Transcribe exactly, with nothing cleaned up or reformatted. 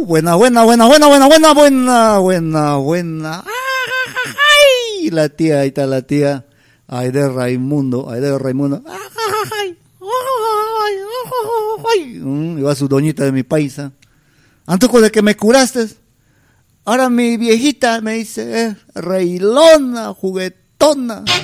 buena, buena, buena, buena, buena, buena, buena, buena, buena. Ay, la tía, ahí está la tía. Ay, de Raimundo, ay, de Raimundo. Mm, y va su doñita de mi paisa. Antoco de que me curaste. Ahora mi viejita me dice, eh, reilona, juguetona.